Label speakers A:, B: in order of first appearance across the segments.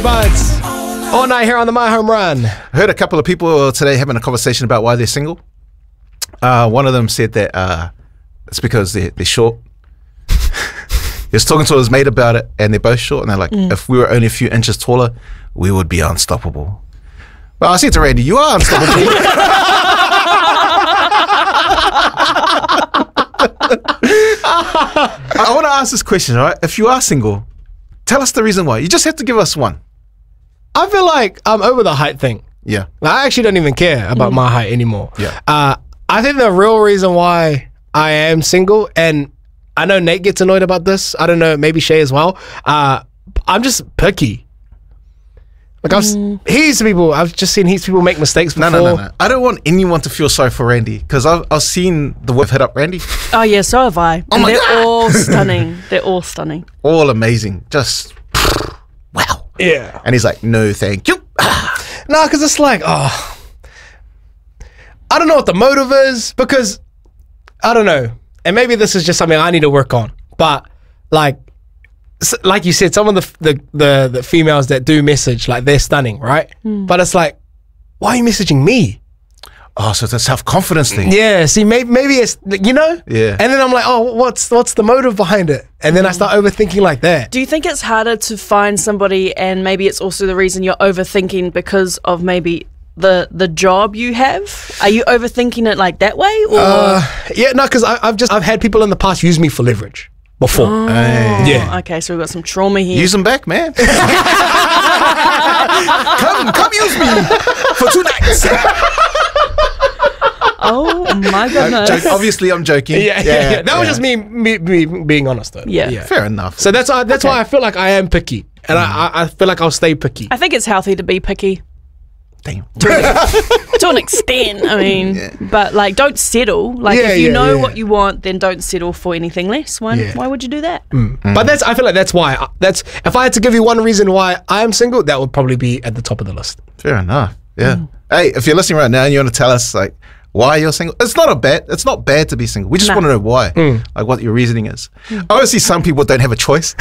A: Buds. All night here on the My Home Run.
B: I heard a couple of people today having a conversation about why they're single. One of them said that it's because they're short. He was talking to his mate about it, and they're both short, and they're like, if we were only a few inches taller, we would be unstoppable. Well, I said to Randy, you are unstoppable. I want to ask this question, all right? If you are single, tell us the reason why. You just have to give us one.
A: I feel like I'm over the height thing.
B: Yeah.
A: I actually don't even care about my height anymore.
B: Yeah.
A: I think the real reason why I am single, and I know Nate gets annoyed about this, I don't know, maybe Shay as well, I'm just picky. Like I've just seen heaps of people make mistakes before.
B: No. I don't want anyone to feel sorry for Randy, because I've seen the whip hit up Randy.
C: Oh yeah, so have I.
B: Oh
C: and
B: my
C: they're
B: God.
C: all stunning. They're all stunning.
B: All amazing. Just, wow.
A: Yeah.
B: And he's like, no, thank you.
A: No, because it's like, I don't know what the motive is, because I don't know. And maybe this is just something I need to work on. But like you said, some of the females that do message, like they're stunning, right? But it's like, why are you messaging me?
B: Oh, so it's a self-confidence thing.
A: Yeah, see, maybe it's, you know?
B: Yeah.
A: And then I'm like, oh, what's the motive behind it? And then I start overthinking like that.
C: Do you think it's harder to find somebody, and maybe it's also the reason you're overthinking because of maybe the job you have? Are you overthinking it like that way? Or
A: Yeah, no, because I've had people in the past use me for leverage before.
B: Hey.
A: Yeah.
C: Okay, so we've got some trauma here.
B: Use them back, man. come use me for 2 nights.
C: Oh my goodness.
B: Obviously, I'm joking.
A: Yeah. That was just me being honest, though.
C: Yeah.
B: Fair enough.
A: So that's why I feel like I am picky, and I feel like I'll stay picky.
C: I think it's healthy to be picky
B: Damn.
C: to an extent. I mean, but like, don't settle. Like, if you know what you want, then don't settle for anything less. Why would you do that?
A: But I feel like that's why. If I had to give you one reason why I am single, that would probably be at the top of the list.
B: Fair enough. Yeah. Hey, if you're listening right now and you want to tell us like why you're single, it's not bad to be single. We just want to know why, like what your reasoning is. Obviously, some people don't have a choice.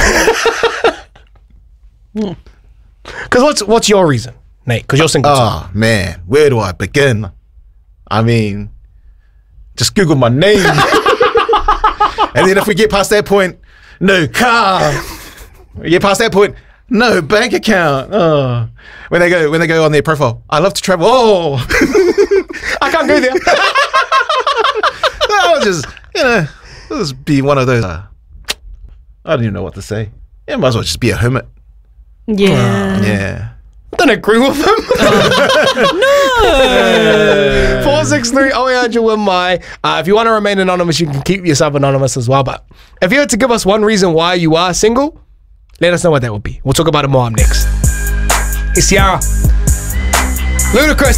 A: Because what's your reason, Nate? Because you're single.
B: Oh man, where do I begin? I mean, just Google my name, and then if we get past that point, no car. We get past that point, no bank account. Oh, when they go on their profile, I love to travel. Oh,
A: I can't go there.
B: I'll just it'll just be one of those. I don't even know what to say. Yeah, might as well just be a hermit.
C: Yeah.
B: Yeah.
A: I don't agree with him. No. 463 OARJWMI. If you want to remain anonymous, you can keep yourself anonymous as well. But if you had to give us one reason why you are single, let us know what that would be. We'll talk about it more up next. It's Ciara. Ludacris.